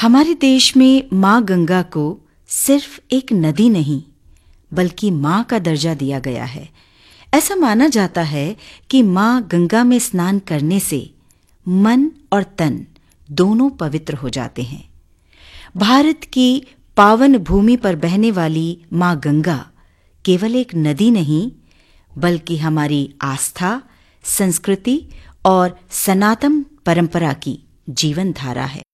हमारे देश में माँ गंगा को सिर्फ एक नदी नहीं बल्कि माँ का दर्जा दिया गया है। ऐसा माना जाता है कि माँ गंगा में स्नान करने से मन और तन दोनों पवित्र हो जाते हैं। भारत की पावन भूमि पर बहने वाली माँ गंगा केवल एक नदी नहीं बल्कि हमारी आस्था, संस्कृति और सनातन परंपरा की जीवन धारा है।